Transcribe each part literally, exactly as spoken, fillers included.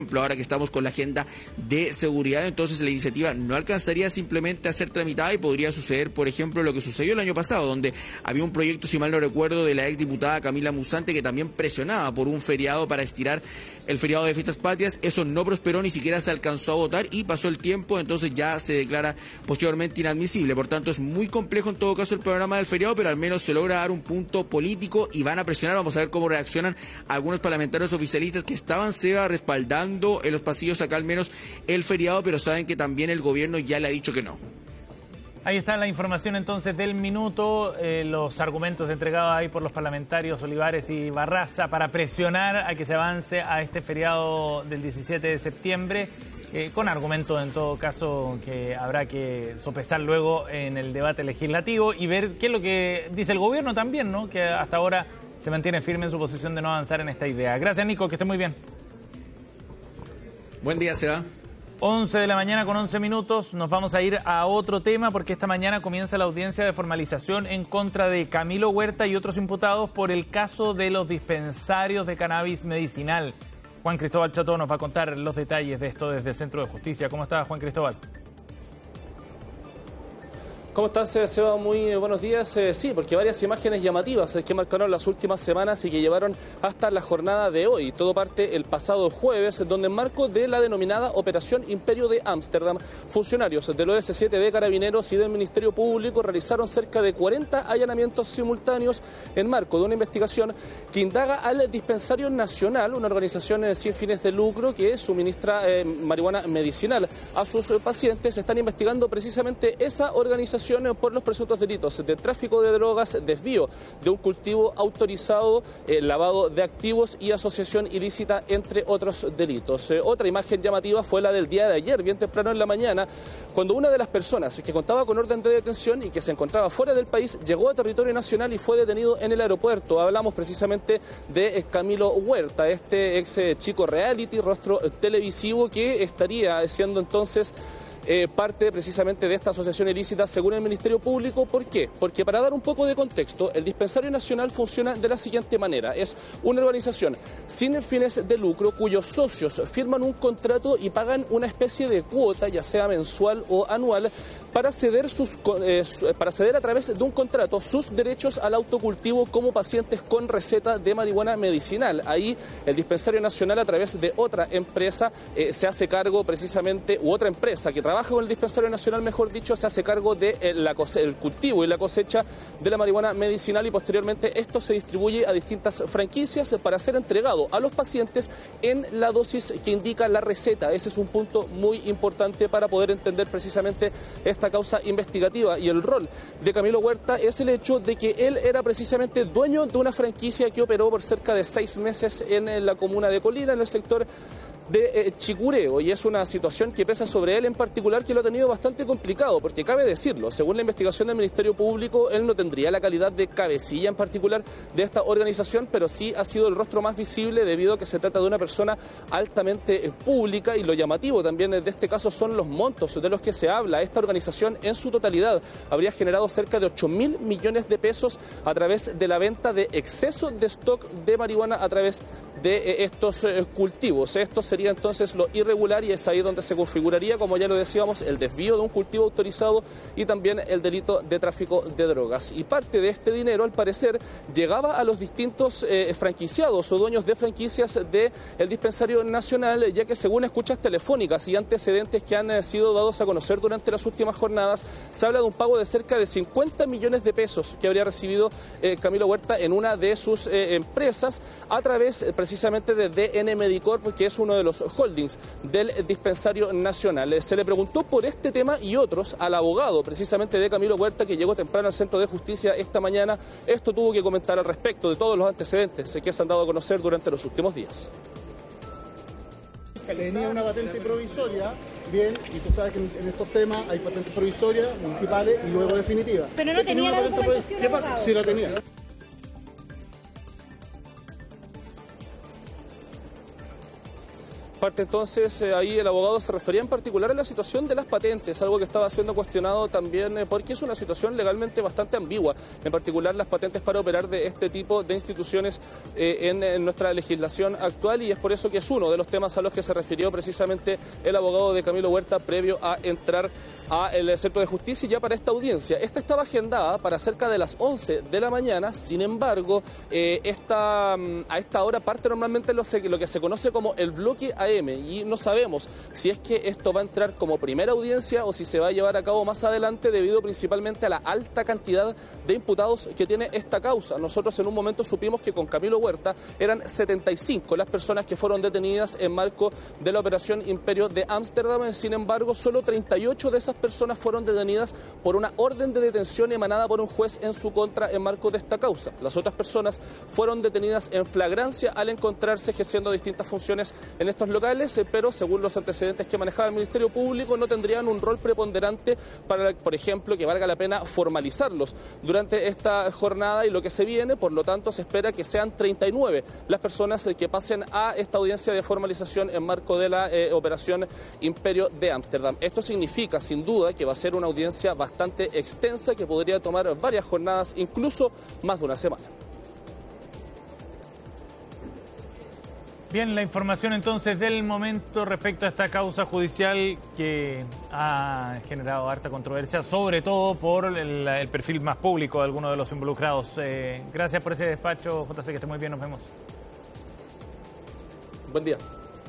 ahora que estamos con la agenda de seguridad, entonces la iniciativa no alcanzaría simplemente a ser tramitada y podría suceder, por ejemplo, lo que sucedió el año pasado, donde había un proyecto, si mal no recuerdo, de la exdiputada Camila Musante que también presionaba por un feriado para estirar el feriado de fiestas patrias. Eso no prosperó, ni siquiera se alcanzó a votar y pasó el tiempo, entonces ya se declara posteriormente inadmisible. Por tanto, es muy complejo en todo caso el programa del feriado, pero al menos se logra dar un punto político y van a presionar. Vamos a ver cómo reaccionan algunos parlamentarios oficialistas que estaban, Seba, respaldando en los pasillos acá al menos el feriado, pero saben que también el gobierno ya le ha dicho que no. Ahí está la información entonces del minuto, eh, los argumentos entregados ahí por los parlamentarios Olivares y Barraza para presionar a que se avance a este feriado del diecisiete de septiembre, eh, con argumentos en todo caso que habrá que sopesar luego en el debate legislativo y ver qué es lo que dice el gobierno también, ¿no? Que hasta ahora se mantiene firme en su posición de no avanzar en esta idea. Gracias, Nico, que esté muy bien. Buen día, Seba. once de la mañana con once minutos, nos vamos a ir a otro tema porque esta mañana comienza la audiencia de formalización en contra de Camilo Huerta y otros imputados por el caso de los dispensarios de cannabis medicinal. Juan Cristóbal Cható nos va a contar los detalles de esto desde el Centro de Justicia. ¿Cómo está, Juan Cristóbal? ¿Cómo estás, Seba? Muy buenos días. Eh, sí, porque varias imágenes llamativas que marcaron las últimas semanas y que llevaron hasta la jornada de hoy. Todo parte el pasado jueves, donde en marco de la denominada Operación Imperio de Ámsterdam, funcionarios del O S siete de Carabineros y del Ministerio Público realizaron cerca de cuarenta allanamientos simultáneos en marco de una investigación que indaga al Dispensario Nacional, una organización eh, sin fines de lucro que suministra eh, marihuana medicinal a sus eh, pacientes. Están investigando precisamente esa organización por los presuntos delitos de tráfico de drogas, desvío de un cultivo autorizado, eh, lavado de activos y asociación ilícita, entre otros delitos. Eh, otra imagen llamativa fue la del día de ayer, bien temprano en la mañana, cuando una de las personas que contaba con orden de detención y que se encontraba fuera del país llegó a territorio nacional y fue detenido en el aeropuerto. Hablamos precisamente de eh, Camilo Huerta, este ex eh, chico reality, rostro eh, televisivo, que estaría siendo entonces Eh, parte precisamente de esta asociación ilícita según el Ministerio Público. ¿Por qué? Porque, para dar un poco de contexto, el Dispensario Nacional funciona de la siguiente manera. Es una organización sin fines de lucro cuyos socios firman un contrato y pagan una especie de cuota, ya sea mensual o anual, para ceder, sus, eh, para ceder a través de un contrato sus derechos al autocultivo como pacientes con receta de marihuana medicinal. Ahí el Dispensario Nacional, a través de otra empresa, eh, se hace cargo precisamente, u otra empresa que trabaja con el Dispensario Nacional, mejor dicho, se hace cargo del de la el cultivo y la cosecha de la marihuana medicinal, y posteriormente esto se distribuye a distintas franquicias para ser entregado a los pacientes en la dosis que indica la receta. Ese es un punto muy importante para poder entender precisamente esta causa investigativa. Y el rol de Camilo Huerta es el hecho de que él era precisamente dueño de una franquicia que operó por cerca de seis meses en la comuna de Colina, en el sector de eh, Chicureo, y es una situación que pesa sobre él en particular, que lo ha tenido bastante complicado, porque cabe decirlo, según la investigación del Ministerio Público, él no tendría la calidad de cabecilla en particular de esta organización, pero sí ha sido el rostro más visible debido a que se trata de una persona altamente eh, pública, y lo llamativo también de este caso son los montos de los que se habla. Esta organización en su totalidad habría generado cerca de ocho mil millones de pesos a través de la venta de exceso de stock de marihuana a través de eh, estos eh, cultivos. Esto sería entonces lo irregular, y es ahí donde se configuraría, como ya lo decíamos, el desvío de un cultivo autorizado y también el delito de tráfico de drogas. Y parte de este dinero, al parecer, llegaba a los distintos eh, franquiciados o dueños de franquicias del Dispensario Nacional, ya que, según escuchas telefónicas y antecedentes que han eh, sido dados a conocer durante las últimas jornadas, se habla de un pago de cerca de cincuenta millones de pesos que habría recibido eh, Camilo Huerta en una de sus eh, empresas a través eh, precisamente de D N Medicorp, que es uno de los holdings del Dispensario Nacional. Se le preguntó por este tema y otros al abogado precisamente de Camilo Huerta, que llegó temprano al Centro de Justicia esta mañana. Esto tuvo que comentar al respecto de todos los antecedentes que se han dado a conocer durante los últimos días. Tenía una patente provisoria, bien, y tú sabes que en estos temas hay patentes provisorias, municipales y luego definitivas. Pero no tenía la documentación. ¿Qué pasa? Sí la tenía. Parte entonces, eh, ahí el abogado se refería en particular a la situación de las patentes, algo que estaba siendo cuestionado también eh, porque es una situación legalmente bastante ambigua, en particular las patentes para operar de este tipo de instituciones eh, en, en nuestra legislación actual, y es por eso que es uno de los temas a los que se refirió precisamente el abogado de Camilo Huerta previo a entrar al Centro de Justicia ya para esta audiencia. Esta estaba agendada para cerca de las once de la mañana, sin embargo, eh, esta, a esta hora parte normalmente lo, lo que se conoce como el bloque A M, y no sabemos si es que esto va a entrar como primera audiencia o si se va a llevar a cabo más adelante, debido principalmente a la alta cantidad de imputados que tiene esta causa. Nosotros en un momento supimos que con Camilo Huerta eran setenta y cinco las personas que fueron detenidas en marco de la operación Imperio de Ámsterdam. Sin embargo, solo treinta y ocho de esas personas fueron detenidas por una orden de detención emanada por un juez en su contra en marco de esta causa. Las otras personas fueron detenidas en flagrancia al encontrarse ejerciendo distintas funciones en estos locales, pero según los antecedentes que manejaba el Ministerio Público no tendrían un rol preponderante para, por ejemplo, que valga la pena formalizarlos durante esta jornada y lo que se viene. Por lo tanto, se espera que sean treinta y nueve las personas que pasen a esta audiencia de formalización en marco de la eh, operación Imperio de Ámsterdam. Esto significa, sin duda, que va a ser una audiencia bastante extensa que podría tomar varias jornadas, incluso más de una semana. Bien, la información entonces del momento respecto a esta causa judicial que ha generado harta controversia, sobre todo por el, el perfil más público de algunos de los involucrados. Eh, gracias por ese despacho, J C, que esté muy bien, nos vemos. Buen día.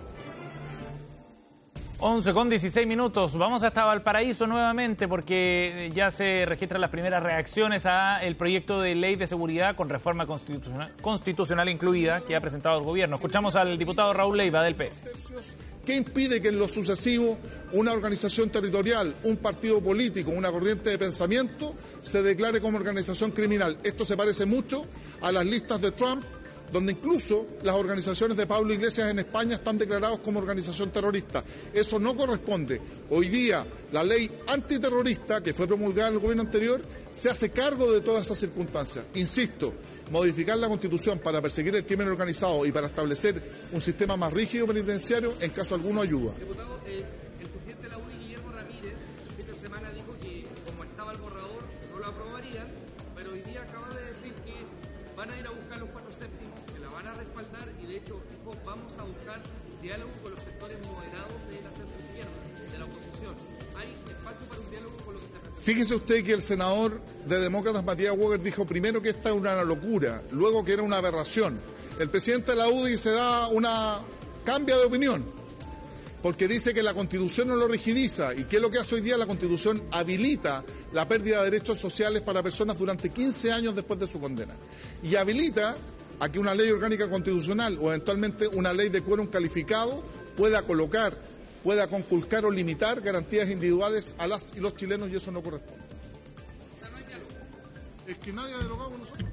once con dieciséis minutos. Vamos hasta Valparaíso nuevamente porque ya se registran las primeras reacciones a el proyecto de ley de seguridad con reforma constitucional, constitucional incluida que ha presentado el gobierno. Escuchamos al diputado Raúl Leiva del P S. ¿Qué impide que en lo sucesivo una organización territorial, un partido político, una corriente de pensamiento se declare como organización criminal? Esto se parece mucho a las listas de Trump, donde incluso las organizaciones de Pablo Iglesias en España están declaradas como organización terrorista. Eso no corresponde. Hoy día la ley antiterrorista, que fue promulgada en el gobierno anterior, se hace cargo de todas esas circunstancias. Insisto, modificar la Constitución para perseguir el crimen organizado y para establecer un sistema más rígido penitenciario, en caso alguno, ayuda. Diputado, eh, el presidente de la U D I, Guillermo Ramírez, el fin de semana dijo que como estaba el borrador no lo aprobarían, pero hoy día acaba de decir que van a ir a buscar los cuatro séptimos, que la van a respaldar, y de hecho dijo, vamos a buscar diálogo con los sectores moderados de la centroizquierda, de la oposición. ¿Hay espacio para un diálogo con lo que se presenta? Fíjese usted que el senador de Demócratas, Matías Walker, dijo primero que esta era una locura, luego que era una aberración. El presidente de la U D I se da una... cambia de opinión, porque dice que la Constitución no lo rigidiza. ¿Y qué es lo que hace hoy día? La Constitución habilita la pérdida de derechos sociales para personas durante quince años después de su condena. Y habilita a que una ley orgánica constitucional o eventualmente una ley de quórum calificado pueda colocar, pueda conculcar o limitar garantías individuales a las y los chilenos, y eso no corresponde. O sea, no hay diálogo. Es que nadie ha dialogado con nosotros.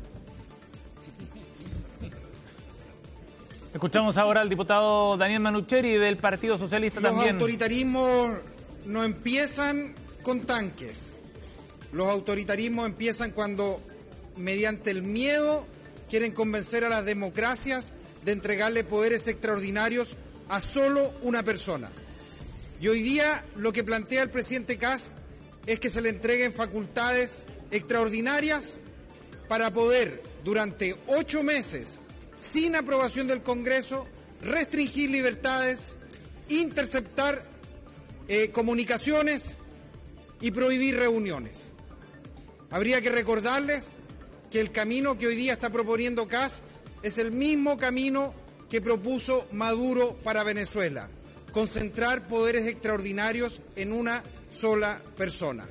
Escuchamos ahora al diputado Daniel Manucheri del Partido Socialista Los también. Los autoritarismos no empiezan con tanques. Los autoritarismos empiezan cuando, mediante el miedo, quieren convencer a las democracias de entregarle poderes extraordinarios a solo una persona. Y hoy día lo que plantea el presidente Kast es que se le entreguen facultades extraordinarias para poder, durante ocho meses, sin aprobación del Congreso, restringir libertades, interceptar eh, comunicaciones y prohibir reuniones. Habría que recordarles que el camino que hoy día está proponiendo Kast es el mismo camino que propuso Maduro para Venezuela: concentrar poderes extraordinarios en una sola persona.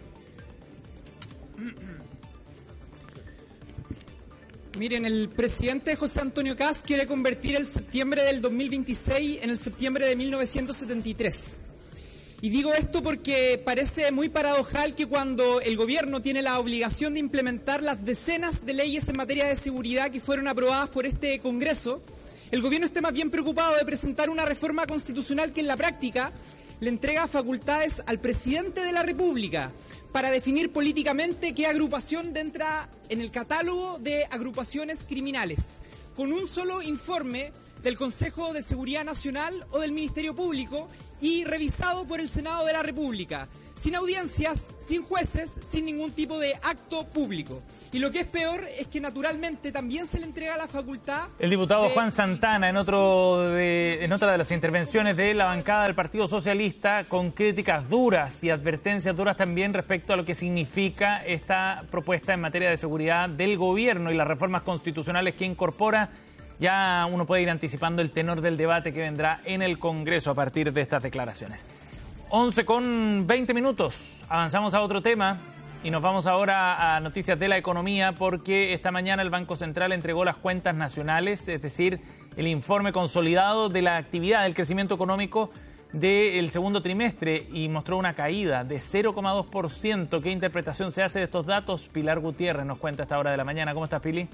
Miren, el presidente José Antonio Kast quiere convertir el septiembre del dos mil veintiséis en el septiembre de mil novecientos setenta y tres. Y digo esto porque parece muy paradojal que cuando el gobierno tiene la obligación de implementar las decenas de leyes en materia de seguridad que fueron aprobadas por este Congreso, el gobierno esté más bien preocupado de presentar una reforma constitucional que en la práctica le entrega facultades al presidente de la República para definir políticamente qué agrupación entra en el catálogo de agrupaciones criminales, con un solo informe del Consejo de Seguridad Nacional o del Ministerio Público y revisado por el Senado de la República, sin audiencias, sin jueces, sin ningún tipo de acto público. Y lo que es peor es que naturalmente también se le entrega la facultad... El diputado de... Juan Santana, en, otro de, en otra de las intervenciones de la bancada del Partido Socialista, con críticas duras y advertencias duras también respecto a lo que significa esta propuesta en materia de seguridad del gobierno y las reformas constitucionales que incorpora. Ya uno puede ir anticipando el tenor del debate que vendrá en el Congreso a partir de estas declaraciones. once con veinte minutos. Avanzamos a otro tema y nos vamos ahora a noticias de la economía, porque esta mañana el Banco Central entregó las cuentas nacionales, es decir, el informe consolidado de la actividad del crecimiento económico del segundo trimestre, y mostró una caída de cero coma dos por ciento. ¿Qué interpretación se hace de estos datos? Pilar Gutiérrez nos cuenta a esta hora de la mañana. ¿Cómo estás, Pili?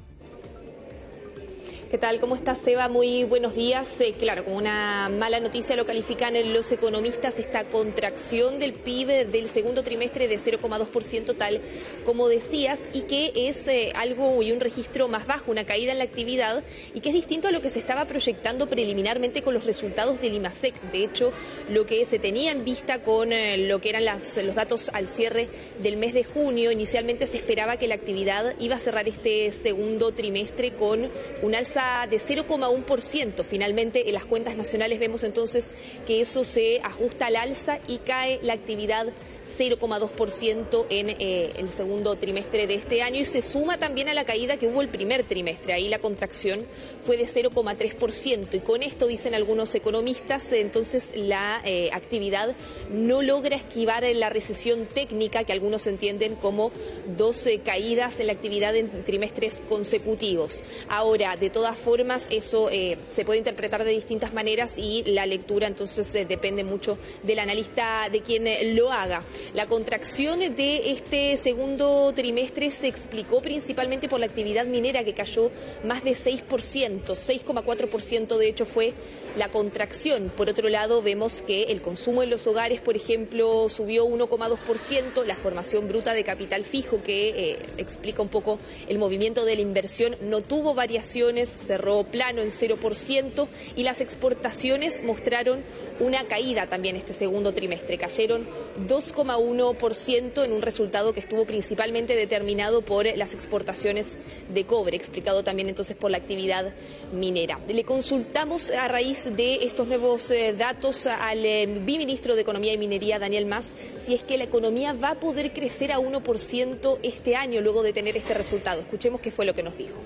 ¿Qué tal? ¿Cómo estás, Seba? Muy buenos días. Eh, claro, como una mala noticia lo califican los economistas esta contracción del P I B del segundo trimestre de cero coma dos por ciento, tal como decías, y que es eh, algo y un registro más bajo, una caída en la actividad, y que es distinto a lo que se estaba proyectando preliminarmente con los resultados del IMASEC. De hecho, lo que se tenía en vista con eh, lo que eran las, los datos al cierre del mes de junio, inicialmente se esperaba que la actividad iba a cerrar este segundo trimestre con un alza de cero coma uno por ciento. Finalmente, en las cuentas nacionales vemos entonces que eso se ajusta al alza y cae la actividad cero coma dos por ciento en eh, el segundo trimestre de este año, y se suma también a la caída que hubo el primer trimestre. Ahí la contracción fue de cero coma tres por ciento, y con esto, dicen algunos economistas, entonces la eh, actividad no logra esquivar la recesión técnica, que algunos entienden como dos eh, caídas en la actividad en trimestres consecutivos. Ahora, de todas formas, eso eh, se puede interpretar de distintas maneras, y la lectura entonces eh, depende mucho del analista, de quien eh, lo haga. La contracción de este segundo trimestre se explicó principalmente por la actividad minera, que cayó más de seis por ciento, seis coma cuatro por ciento de hecho fue la contracción. Por otro lado, vemos que el consumo en los hogares, por ejemplo, subió uno coma dos por ciento, la formación bruta de capital fijo, que eh, explica un poco el movimiento de la inversión, no tuvo variaciones, cerró plano en cero por ciento, y las exportaciones mostraron una caída también este segundo trimestre, cayeron dos coma uno por ciento en un resultado que estuvo principalmente determinado por las exportaciones de cobre, explicado también entonces por la actividad minera. Le consultamos a raíz de estos nuevos eh, datos al eh, viceministro de Economía y Minería, Daniel Mas, si es que la economía va a poder crecer a uno por ciento este año luego de tener este resultado. Escuchemos qué fue lo que nos dijo.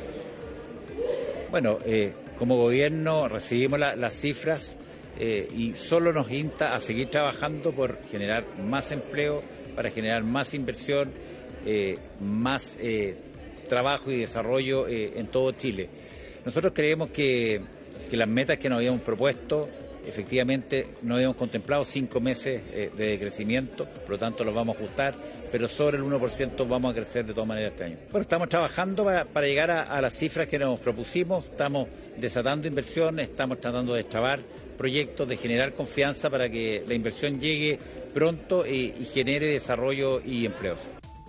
Bueno, eh, como gobierno recibimos la, las cifras eh, y solo nos insta a seguir trabajando por generar más empleo, para generar más inversión, eh, más eh, trabajo y desarrollo eh, en todo Chile. Nosotros creemos que, que las metas que nos habíamos propuesto, efectivamente no habíamos contemplado cinco meses eh, de crecimiento, por lo tanto los vamos a ajustar, pero sobre el uno por ciento vamos a crecer de todas maneras este año. Bueno, estamos trabajando para, para llegar a, a las cifras que nos propusimos, estamos desatando inversiones, estamos tratando de extrabar proyectos, de generar confianza para que la inversión llegue pronto y, y genere desarrollo y empleos.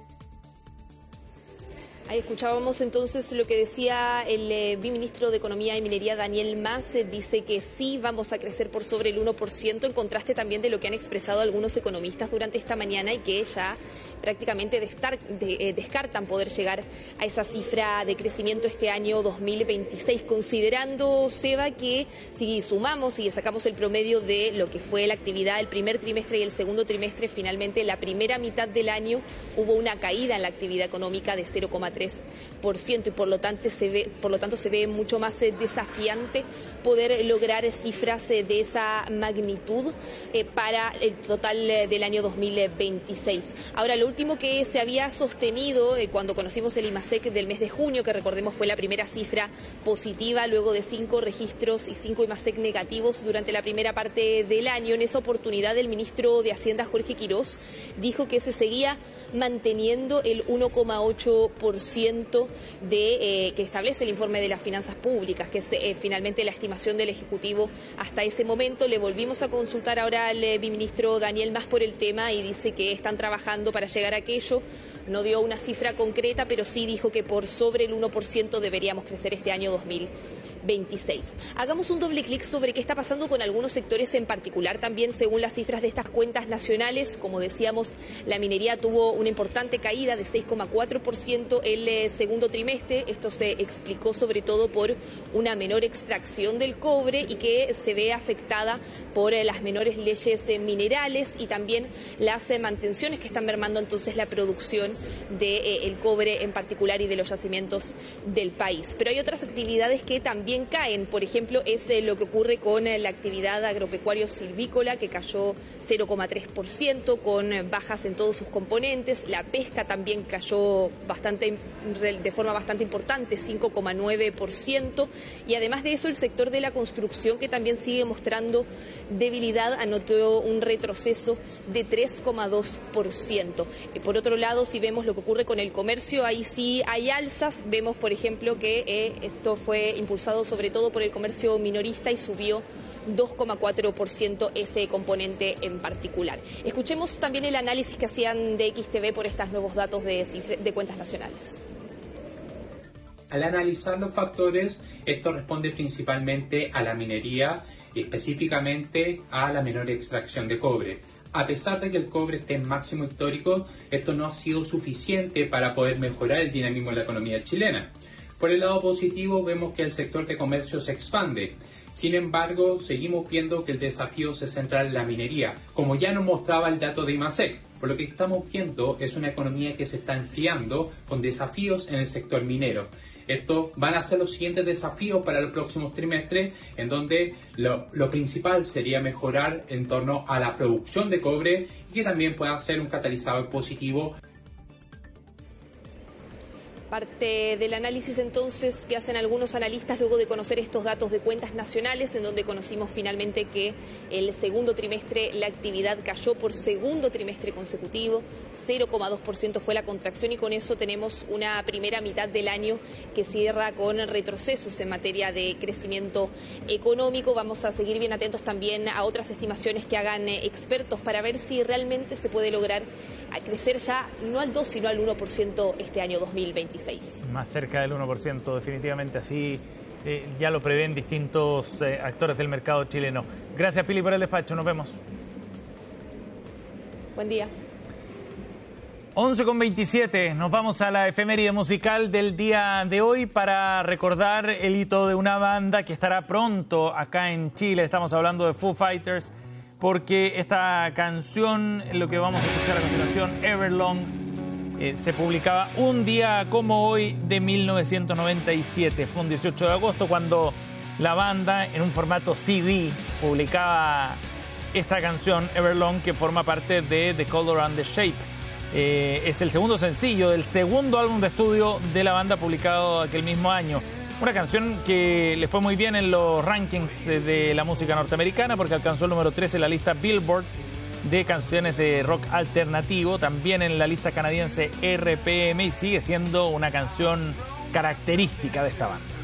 Ahí escuchábamos entonces lo que decía el eh, viceministro de Economía y Minería, Daniel Mas. Eh, dice que sí vamos a crecer por sobre el uno por ciento, en contraste también de lo que han expresado algunos economistas durante esta mañana, y que ya prácticamente destar, de, eh, descartan poder llegar a esa cifra de crecimiento este año dos mil veintiséis, considerando, Seba, que si sumamos y sacamos el promedio de lo que fue la actividad el primer trimestre y el segundo trimestre, finalmente la primera mitad del año hubo una caída en la actividad económica de cero coma tres por ciento, y por lo tanto se ve, por lo tanto se ve mucho más eh, desafiante poder lograr eh, cifras eh, de esa magnitud eh, para el total eh, del año dos mil veintiséis. Ahora, lo último que se había sostenido eh, cuando conocimos el IMASEC del mes de junio, que recordemos fue la primera cifra positiva luego de cinco registros y cinco IMASEC negativos durante la primera parte del año, en esa oportunidad el ministro de Hacienda, Jorge Quirós, dijo que se seguía manteniendo el uno coma ocho por ciento de eh, que establece el informe de las finanzas públicas, que es eh, finalmente la estimación del Ejecutivo hasta ese momento. Le volvimos a consultar ahora al eh, viceministro Daniel Mas por el tema, y dice que están trabajando para llegar a aquello. No dio una cifra concreta, pero sí dijo que por sobre el uno por ciento deberíamos crecer este año dos mil veintiséis. Hagamos un doble clic sobre qué está pasando con algunos sectores en particular. También, según las cifras de estas cuentas nacionales, como decíamos, la minería tuvo una importante caída de seis coma cuatro por ciento el eh, segundo trimestre. Esto se explicó sobre todo por una menor extracción del cobre y que se ve afectada por eh, las menores leyes eh, minerales y también las eh, mantenciones que están mermando entonces la producción del de, eh, cobre en particular y de los yacimientos del país. Pero hay otras actividades que también caen. Por ejemplo, es eh, lo que ocurre con eh, la actividad agropecuario-silvícola, que cayó cero coma tres por ciento, con eh, bajas en todos sus componentes. La pesca también cayó bastante, de forma bastante importante, cinco coma nueve por ciento. Y además de eso, el sector de la construcción, que también sigue mostrando debilidad, anotó un retroceso de tres coma dos por ciento. Y por otro lado, si vemos lo que ocurre con el comercio, ahí sí hay alzas. Vemos, por ejemplo, que eh, esto fue impulsado sobre todo por el comercio minorista y subió dos coma cuatro por ciento ese componente en particular. Escuchemos también el análisis que hacían de X T V por estos nuevos datos de, de cuentas nacionales. Al analizar los factores, esto responde principalmente a la minería, específicamente a la menor extracción de cobre. A pesar de que el cobre esté en máximo histórico, esto no ha sido suficiente para poder mejorar el dinamismo de la economía chilena. Por el lado positivo, vemos que el sector de comercio se expande. Sin embargo, seguimos viendo que el desafío se centra en la minería, como ya nos mostraba el dato de IMASEC. Por lo que estamos viendo es una economía que se está enfriando con desafíos en el sector minero. Estos van a ser los siguientes desafíos para los próximos trimestres, en donde lo, lo principal sería mejorar en torno a la producción de cobre y que también pueda ser un catalizador positivo. Parte del análisis entonces que hacen algunos analistas luego de conocer estos datos de cuentas nacionales, en donde conocimos finalmente que el segundo trimestre la actividad cayó por segundo trimestre consecutivo, cero coma dos por ciento fue la contracción y con eso tenemos una primera mitad del año que cierra con retrocesos en materia de crecimiento económico. Vamos a seguir bien atentos también a otras estimaciones que hagan expertos para ver si realmente se puede lograr crecer ya no al dos sino al uno por ciento este año dos mil veintiséis. Más cerca del uno por ciento, definitivamente así eh, ya lo prevén distintos eh, actores del mercado chileno. Gracias, Pili, por el despacho. Nos vemos. Buen día. once con veintisiete, nos vamos a la efeméride musical del día de hoy para recordar el hito de una banda que estará pronto acá en Chile. Estamos hablando de Foo Fighters, porque esta canción, lo que vamos a escuchar a continuación, Everlong, Eh, se publicaba un día como hoy de mil novecientos noventa y siete. Fue un dieciocho de agosto cuando la banda, en un formato C D, publicaba esta canción, Everlong, que forma parte de The Color and the Shape. Eh, es el segundo sencillo del segundo álbum de estudio de la banda publicado aquel mismo año. Una canción que le fue muy bien en los rankings de la música norteamericana porque alcanzó el número trece en la lista Billboard de canciones de rock alternativo, también en la lista canadiense R P M, y sigue siendo una canción característica de esta banda.